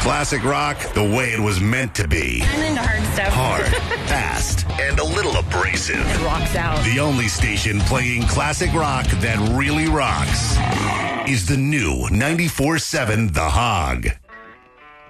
Classic rock the way it was meant to be. I'm into hard stuff. Hard, fast, and a little abrasive. It rocks out. The only station playing classic rock that really rocks is the new 94.7 The Hog.